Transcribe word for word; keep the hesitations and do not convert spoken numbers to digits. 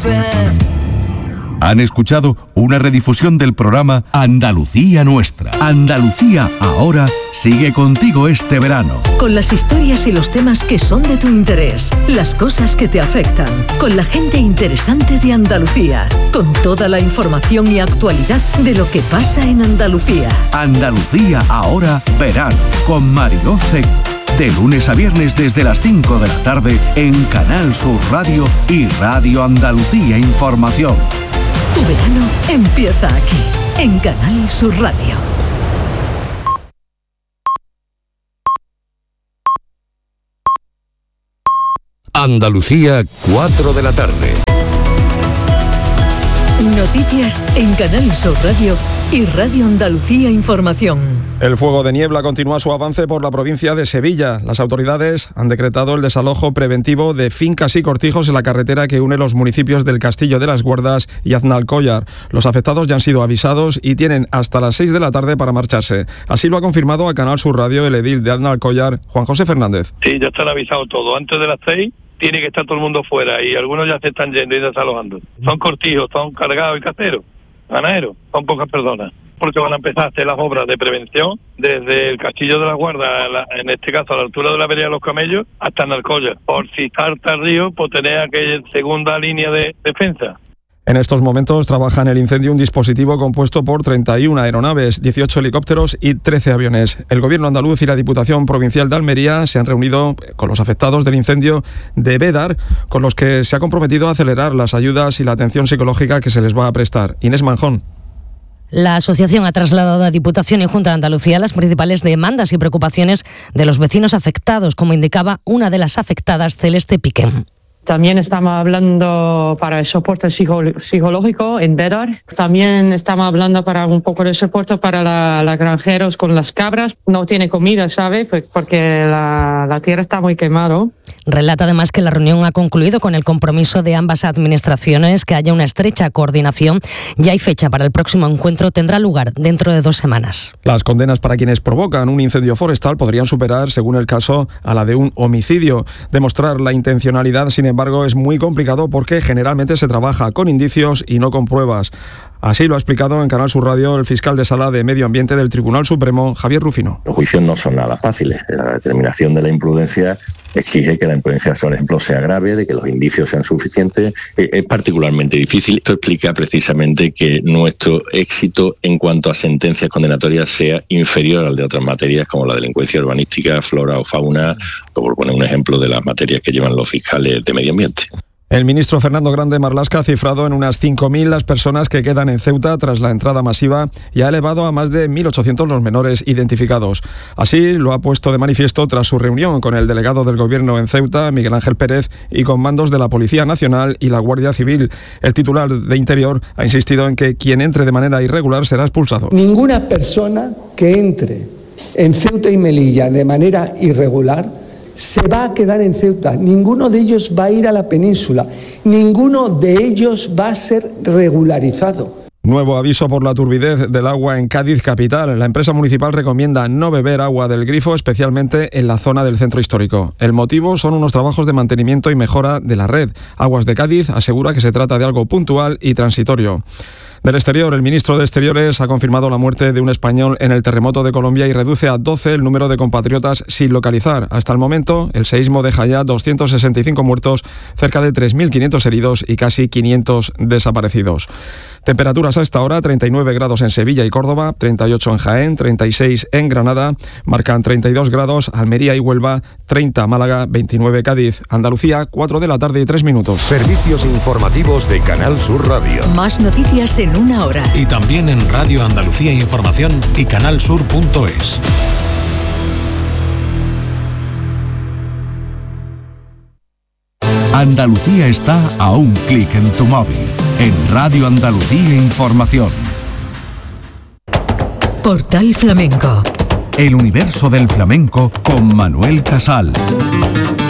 Han escuchado una redifusión del programa Andalucía Nuestra. Andalucía Ahora sigue contigo este verano. Con las historias y los temas que son de tu interés, las cosas que te afectan, con la gente interesante de Andalucía, con toda la información y actualidad de lo que pasa en Andalucía. Andalucía Ahora Verano, con Mariló Seco. De lunes a viernes desde las cinco de la tarde en Canal Sur Radio y Radio Andalucía Información. Tu verano empieza aquí, en Canal Sur Radio. Andalucía, cuatro de la tarde. Noticias en Canal Sur Radio y Radio Andalucía Información. El fuego de niebla continúa su avance por la provincia de Sevilla. Las autoridades han decretado el desalojo preventivo de fincas y cortijos en la carretera que une los municipios del Castillo de las Guardas y Aznalcóllar. Los afectados ya han sido avisados y tienen hasta las seis de la tarde para marcharse. Así lo ha confirmado a Canal Sur Radio el edil de Aznalcóllar, Juan José Fernández. Sí, ya están avisados todos. Antes de las seis tiene que estar todo el mundo fuera y algunos ya se están yendo y desalojando. Son cortijos, son cargados y caseros, ganaderos, son pocas personas. Porque van a empezar a hacer las obras de prevención desde el Castillo de las Guardas, en este caso a la altura de la Vereda de los Camellos, hasta Aznalcóllar. Por si salta el río, pues tener aquella segunda línea de defensa. En estos momentos trabaja en el incendio un dispositivo compuesto por treinta y una aeronaves, dieciocho helicópteros y trece aviones. El Gobierno andaluz y la Diputación Provincial de Almería se han reunido con los afectados del incendio de Bédar, con los que se ha comprometido a acelerar las ayudas y la atención psicológica que se les va a prestar. Inés Manjón. La asociación ha trasladado a Diputación y Junta de Andalucía las principales demandas y preocupaciones de los vecinos afectados, como indicaba una de las afectadas, Celeste Piquén. También estamos hablando para el soporte psicológico en Bédar. También estamos hablando para un poco de soporte para los granjeros con las cabras. No tiene comida, ¿sabe? Porque la, la tierra está muy quemada. Relata además que la reunión ha concluido con el compromiso de ambas administraciones que haya una estrecha coordinación. Ya hay fecha para el próximo encuentro, tendrá lugar dentro de dos semanas. Las condenas para quienes provocan un incendio forestal podrían superar, según el caso, a la de un homicidio. Demostrar la intencionalidad, sin embargo, Sin embargo, es muy complicado porque generalmente se trabaja con indicios y no con pruebas. Así lo ha explicado en Canal Sur Radio el fiscal de Sala de Medio Ambiente del Tribunal Supremo, Javier Rufino. Los juicios no son nada fáciles. La determinación de la imprudencia exige que la imprudencia, por ejemplo, sea grave, de que los indicios sean suficientes. Es particularmente difícil. Esto explica precisamente que nuestro éxito en cuanto a sentencias condenatorias sea inferior al de otras materias como la delincuencia urbanística, flora o fauna, o por poner un ejemplo de las materias que llevan los fiscales de medio ambiente. El ministro Fernando Grande Marlaska ha cifrado en unas cinco mil las personas que quedan en Ceuta tras la entrada masiva y ha elevado a más de mil ochocientos los menores identificados. Así lo ha puesto de manifiesto tras su reunión con el delegado del Gobierno en Ceuta, Miguel Ángel Pérez, y con mandos de la Policía Nacional y la Guardia Civil. El titular de Interior ha insistido en que quien entre de manera irregular será expulsado. Ninguna persona que entre en Ceuta y Melilla de manera irregular se va a quedar en Ceuta. Ninguno de ellos va a ir a la península. Ninguno de ellos va a ser regularizado. Nuevo aviso por la turbidez del agua en Cádiz capital. La empresa municipal recomienda no beber agua del grifo, especialmente en la zona del centro histórico. El motivo son unos trabajos de mantenimiento y mejora de la red. Aguas de Cádiz asegura que se trata de algo puntual y transitorio. Del exterior, el ministro de Exteriores ha confirmado la muerte de un español en el terremoto de Colombia y reduce a doce el número de compatriotas sin localizar. Hasta el momento, el seísmo deja ya doscientos sesenta y cinco muertos, cerca de tres mil quinientos heridos y casi quinientos desaparecidos. Temperaturas a esta hora, treinta y nueve grados en Sevilla y Córdoba, treinta y ocho en Jaén, treinta y seis en Granada, marcan treinta y dos grados Almería y Huelva, treinta Málaga, veintinueve Cádiz. Andalucía, cuatro de la tarde y tres minutos. Servicios informativos de Canal Sur Radio. Más noticias en una hora. Y también en Radio Andalucía Información y canalsur punto es. Andalucía está a un clic en tu móvil. En Radio Andalucía Información. Portal Flamenco. El universo del flamenco con Manuel Casal.